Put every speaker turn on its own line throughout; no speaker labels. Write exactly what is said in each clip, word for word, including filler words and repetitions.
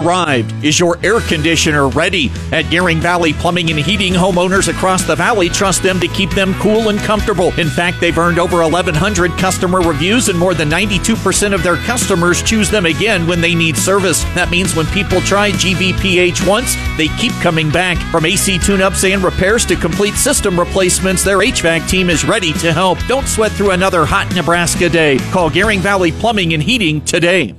arrived. Is your air conditioner ready? At Gehring Valley Plumbing and Heating, homeowners across the valley trust them to keep them cool and comfortable. In fact, they've earned over eleven hundred customer reviews, and more than ninety-two percent of their customers choose them again when they need service. That means when people try G V P H once, they keep coming back. From A C tune-ups and repairs to complete system replacements, their H V A C team is ready to help. Don't sweat through another hot Nebraska day. Call Gehring Valley Plumbing and Heating today.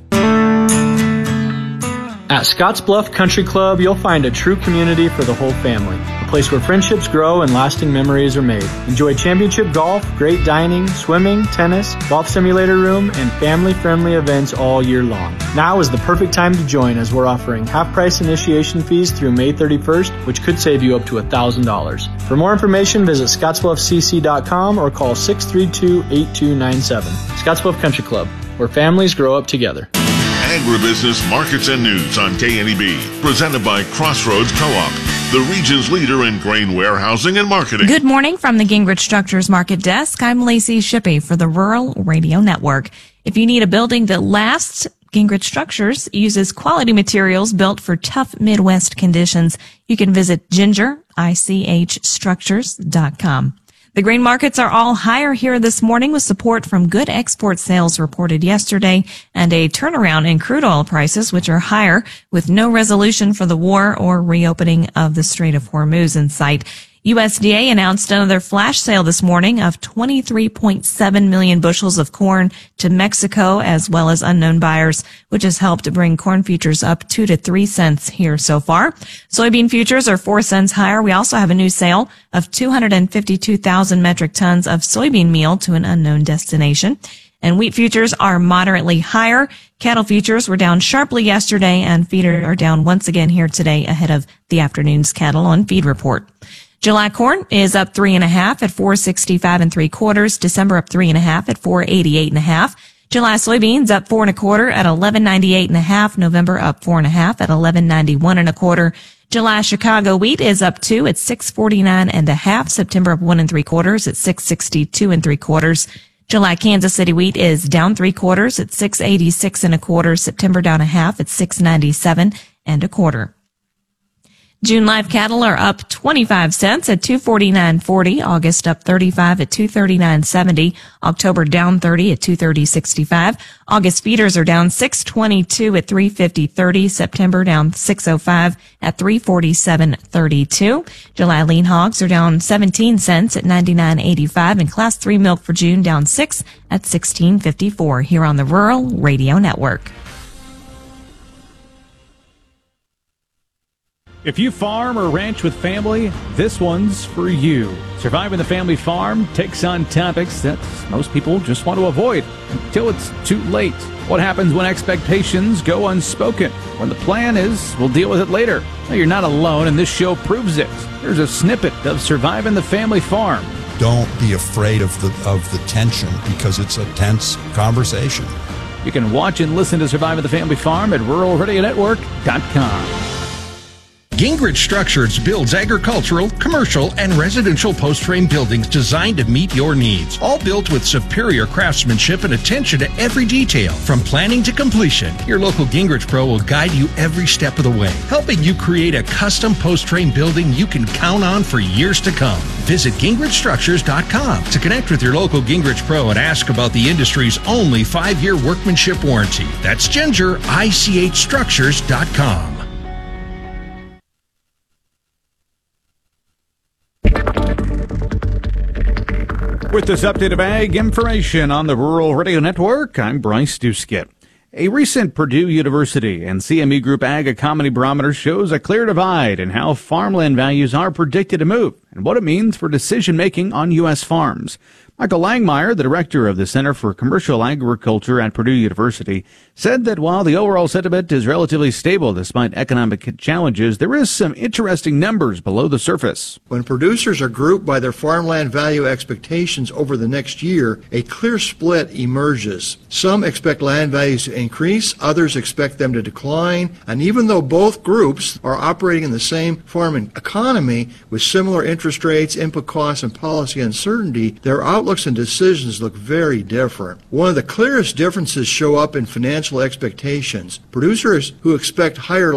At Scottsbluff Country Club, you'll find a true community for the whole family. A place where friendships grow and lasting memories are made. Enjoy championship golf, great dining, swimming, tennis, golf simulator room, and family-friendly events all year long. Now is the perfect time to join, as we're offering half-price initiation fees through May thirty-first, which could save you up to one thousand dollars. For more information, visit scottsbluff c c dot com or call six three two, eight two nine seven. Scottsbluff Country Club, where families grow up together.
Agribusiness Markets and News on K N E B, presented by Crossroads Co-op, the region's leader in grain warehousing and marketing.
Good morning from the Gingrich Structures Market Desk. I'm Lacey Shippey for the Rural Radio Network. If you need a building that lasts, Gingrich Structures uses quality materials built for tough Midwest conditions. You can visit ginger ich structures dot com. The grain markets are all higher here this morning, with support from good export sales reported yesterday and a turnaround in crude oil prices, which are higher with no resolution for the war or reopening of the Strait of Hormuz in sight. U S D A announced another flash sale this morning of twenty-three point seven million bushels of corn to Mexico, as well as unknown buyers, which has helped bring corn futures up two to three cents here so far. Soybean futures are four cents higher. We also have a new sale of two hundred fifty-two thousand metric tons of soybean meal to an unknown destination. And wheat futures are moderately higher. Cattle futures were down sharply yesterday, and feed are down once again here today ahead of the afternoon's cattle on feed report. July corn is up three and a half at four sixty-five and three quarters. December up three and a half at four eighty-eight and a half. July soybeans up four and a quarter at eleven ninety-eight and a half. November up four and a half at eleven ninety-one and a quarter. July Chicago wheat is up two at six forty-nine and a half. September up one and three quarters at six sixty-two and three quarters. July Kansas City wheat is down three quarters at six eighty-six and a quarter. September down a half at six ninety-seven and a quarter. June live cattle are up twenty-five cents at two forty-nine forty. August up thirty-five at two thirty-nine seventy. October down thirty at two thirty sixty-five. August feeders are down six twenty-two at three fifty thirty. September down six oh five at three forty-seven thirty-two. July lean hogs are down seventeen cents at ninety-nine eighty-five, and class three milk for June down six at sixteen fifty-four here on the Rural Radio Network.
If you farm or ranch with family, this one's for you. Surviving the Family Farm takes on topics that most people just want to avoid until it's too late. What happens when expectations go unspoken? When the plan is, we'll deal with it later. Well, you're not alone, and this show proves it. Here's a snippet of Surviving the Family Farm.
Don't be afraid of the of the tension, because it's a tense conversation.
You can watch and listen to Surviving the Family Farm at rural radio network dot com.
Gingrich Structures builds agricultural, commercial, and residential post-frame buildings designed to meet your needs. All built with superior craftsmanship and attention to every detail. From planning to completion, your local Gingrich Pro will guide you every step of the way, helping you create a custom post-frame building you can count on for years to come. Visit gingrich structures dot com to connect with your local Gingrich Pro and ask about the industry's only five-year workmanship warranty. That's ginger ich structures dot com.
With this update of ag information on the Rural Radio Network, I'm Bryce Duskett. A recent Purdue University and C M E Group Ag Economy Barometer shows a clear divide in how farmland values are predicted to move and what it means for decision-making on U S farms. Michael Langmeyer, the director of the Center for Commercial Agriculture at Purdue University, said that while the overall sentiment is relatively stable despite economic challenges, there is some interesting numbers below the surface.
When producers are grouped by their farmland value expectations over the next year, a clear split emerges. Some expect land values to increase, others expect them to decline, and even though both groups are operating in the same farming economy with similar interest rates, input costs, and policy uncertainty, their outlooks and decisions look very different. One of the clearest differences show up in financial expectations. Producers who expect higher